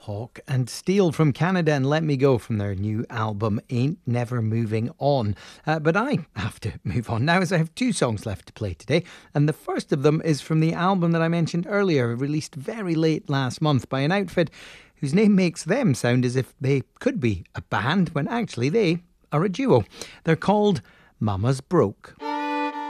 Hawk and Steel from Canada and Let Me Go from their new album Ain't Never Moving On. But I have to move on now as I have two songs left to play today. And the first of them is from the album that I mentioned earlier, released very late last month by an outfit whose name makes them sound as if they could be a band when actually they are a duo. They're called Mama's Broke.